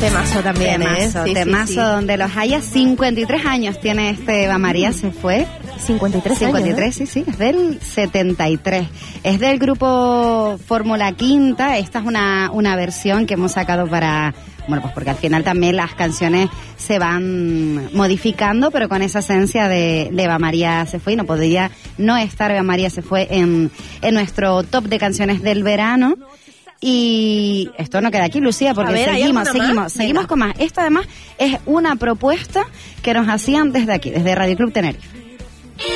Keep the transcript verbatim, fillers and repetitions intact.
Temazo también, Temazo, ¿eh? Sí, temazo, sí, sí. donde los haya. cincuenta y tres años tiene este Eva María se fue. cincuenta y tres años. cincuenta y tres, sí, sí, es del setenta y tres. Es del grupo Fórmula Quinta. Esta es una, una versión que hemos sacado para... Bueno, pues porque al final también las canciones se van modificando, pero con esa esencia de, de Eva María se fue, y no podría no estar Eva María se fue en, en nuestro top de canciones del verano. Y esto no queda aquí, Lucía, porque ver, seguimos, seguimos, más? seguimos Venga. con más. Esto además es una propuesta que nos hacían desde aquí, desde Radio Club Tenerife.